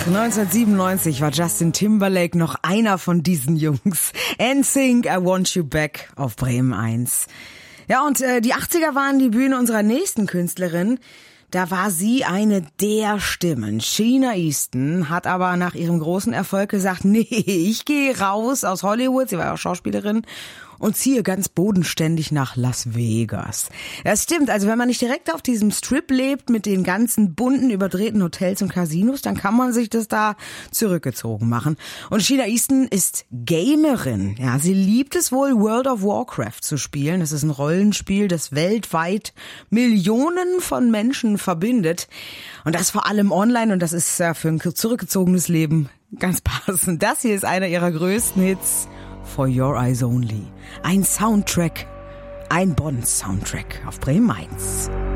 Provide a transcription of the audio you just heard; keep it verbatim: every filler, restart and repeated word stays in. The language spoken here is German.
neunzehnhundertsiebenundneunzig war Justin Timberlake noch einer von diesen Jungs. N Sync, I Want You Back auf Bremen eins. Ja, und äh, die achtziger waren die Bühne unserer nächsten Künstlerin. Da war sie eine der Stimmen. Sheena Easton hat aber nach ihrem großen Erfolg gesagt, nee, ich gehe raus aus Hollywood, sie war ja auch Schauspielerin, und ziehe ganz bodenständig nach Las Vegas. Das stimmt, also wenn man nicht direkt auf diesem Strip lebt mit den ganzen bunten, überdrehten Hotels und Casinos, dann kann man sich das da zurückgezogen machen. Und Sheena Easton ist Gamerin. Ja, sie liebt es wohl, World of Warcraft zu spielen. Das ist ein Rollenspiel, das weltweit Millionen von Menschen verbindet. Und das vor allem online, und das ist ja für ein zurückgezogenes Leben ganz passend. Das hier ist einer ihrer größten Hits, For Your Eyes Only. Ein Soundtrack, ein Bond-Soundtrack auf Bremen eins.